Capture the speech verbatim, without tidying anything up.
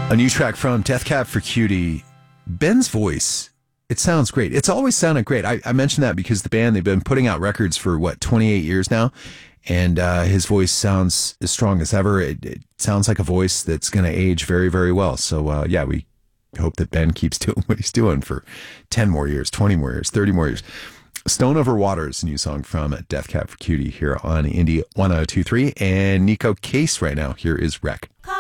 A new track from Death Cab for Cutie. Ben's voice, it sounds great. It's always sounded great. I, I mentioned that because the band, they've been putting out records for, what, twenty-eight years now? And uh, his voice sounds as strong as ever. It, it sounds like a voice that's going to age very, very well. So, uh, yeah, we hope that Ben keeps doing what he's doing for ten more years, twenty more years, thirty more years. Stone Over Water is a new song from Death Cab for Cutie here on Indie one oh two point three. And Nico Case right now. Here is Wreck.